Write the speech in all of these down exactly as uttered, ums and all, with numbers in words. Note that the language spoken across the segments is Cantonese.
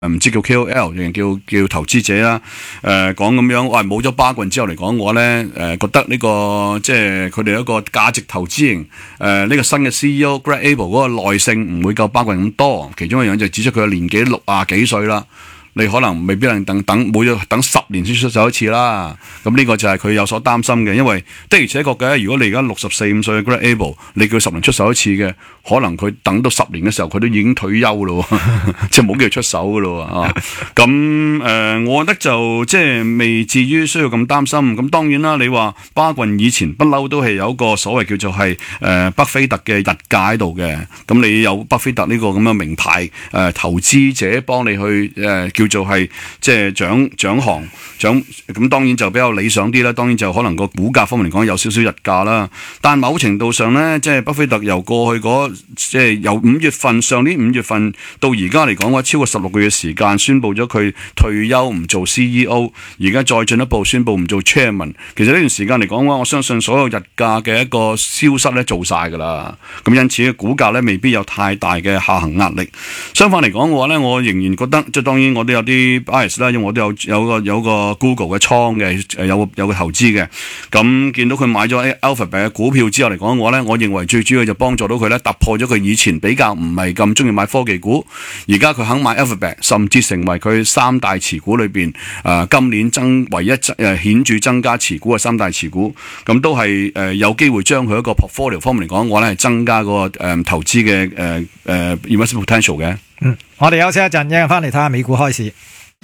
唔知叫 K O L 定叫叫投資者啦，誒講咁樣，喂冇咗巴郡之後嚟講，我咧誒、呃、覺得呢、這個即係佢哋一個價值投資型，誒、呃、呢、這個新嘅 C E O Greg Abel 嗰個耐性唔會夠巴郡咁多，其中一樣就指出佢嘅年紀六啊幾歲啦。你可能未必能等等，每要等十年先出手一次啦。咁呢個就係佢有所擔心嘅，因為的而且確嘅，如果你而家六十四五歲嘅 Greg Abel，你叫佢十年出手一次嘅，可能佢等到十年嘅時候，佢都已經退休咯，即係冇機會出手噶咯啊。咁誒、呃，我覺得就即係未至於需要咁擔心。咁當然啦，你話巴郡以前不嬲都係有一個所謂叫做係誒、呃、巴菲特嘅日價喺度嘅。咁你有巴菲特呢個咁嘅名牌誒、呃、投資者幫你去誒。呃叫做係即係獎獎行獎，咁當然就比較理想啲啦。當然就可能個股價方面嚟講有少少日價啦。但某程度上咧，即係巴菲特由過去嗰即係由五月份上年五月份到而家嚟講嘅話，超過十六個月時間宣布咗佢退休唔做 C E O， 而家再進一步宣布唔做 Chairman。其實呢段時間嚟講嘅話，我相信所有日價嘅一個消失咧做晒㗎啦。咁因此嘅股價咧未必有太大嘅下行壓力。相反嚟講嘅話咧，我仍然覺得即係當然我都有啲 bias 啦，因為我都有有個有個 Google 嘅倉嘅，誒有個有個投資嘅。咁見到佢買咗 Alphabet 嘅股票之後嚟講嘅話咧，我認為最主要就幫助到佢咧突破咗佢以前比較唔係咁中意買科技股，而家佢肯買 Alphabet， 甚至成為佢三大持股裏邊誒、呃、今年增唯一誒顯著增加持股嘅三大持股，咁都係誒、呃、有機會將佢一個 portfolio 方面嚟講，我咧係增加、嗰個誒、呃、投資嘅誒誒 investment potential 嘅。 嗯，我哋休息一陣，一陣翻嚟睇下美股開市。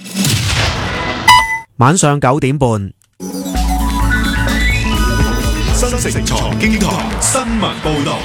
晚上九點半， 新城財經台新聞報道。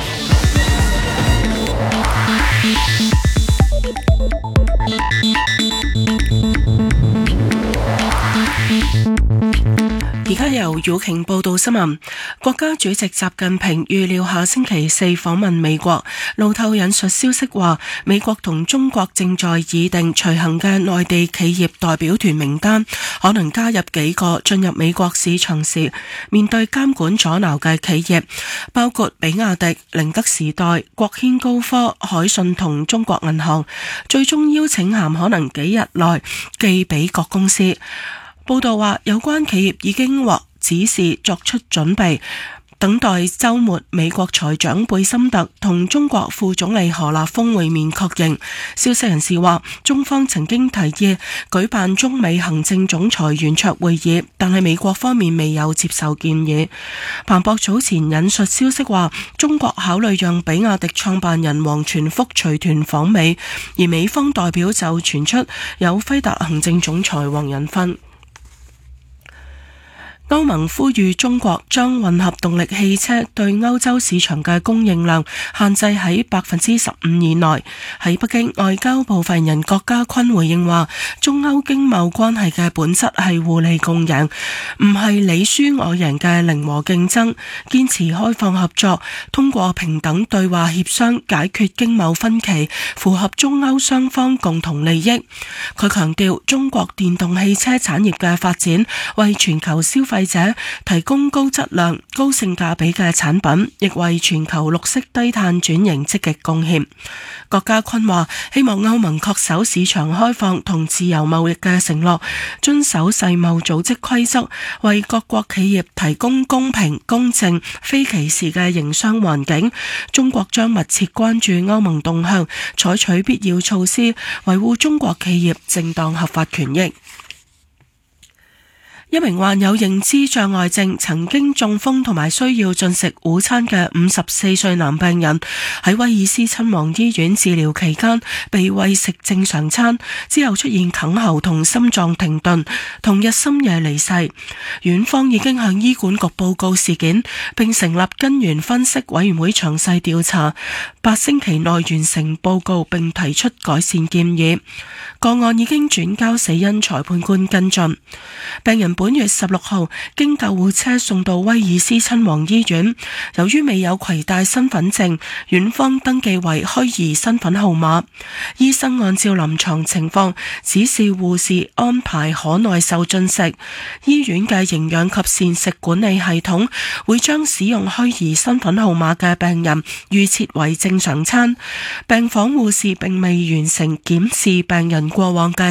而家由姚瓊報道新聞。國家主席習近平預料下星期四訪問美國。路透引述消息話，美國同中國正在擬定隨行嘅內地企業代表團名單，可能加入幾個進入美國市場時面對監管阻撓嘅企業，包括比亞迪、寧德時代、國軒高科、海信同中國銀行。最終邀請函可能幾日內寄俾各公司。報道話，有關企業已經獲指示作出準備，等待週末美國財長貝森特同中國副總理何立峰會面確認。消息人士話，中方曾經提議舉辦中美行政總裁圓桌會議，但係美國方面未有接受建議。彭博早前引述消息話，中國考慮讓比亞迪創辦人王傳福隨團訪美，而美方代表就傳出有輝達行政總裁黃仁勳。歐盟呼籲中國將混合動力汽車對歐洲市場嘅供應量限制喺百分之十五以內。喺北京，外交部發言人郭家坤回應話，中歐經貿關係嘅本質係互利共贏，唔係你輸我贏嘅零和競爭，堅持開放合作，通過平等對話協商解決經貿分歧，符合中歐雙方共同利益。佢強調，中國電動汽車產業嘅發展為全球消費者提供高質量、高性價比嘅產品，亦為全球綠色低碳轉型積極貢獻。郭家坤話，希望歐盟確守市場開放同自由貿易嘅承諾，遵守世貿組織規則，為各國企業提供公平、公正、非歧視嘅營商環境。中國將密切關注歐盟動向，採取必要措施，維護中國企業正當合法權益。一名患有認知障礙症、曾經中風同埋需要進食午餐嘅五十四歲男病人，喺威爾斯親王醫院治療期間被餵食正常餐，之後出現哽喉同心臟停頓，同日深夜離世。院方已經向醫管局報告事件，並成立根源分析委員會詳細調查，八星期內完成報告並提出改善建議。個案已經轉交死因裁判官跟進。病人本月十六號經救護車送到威爾斯親王醫院，由於未有攜帶身份證，院方登記為虛擬身份號碼。醫生按照臨床情況指示護士安排可耐受進食。醫院嘅營養及膳食管理系統會將使用虛擬身份號碼嘅病人預設為正常餐。病房護士並未完成檢視病人過往嘅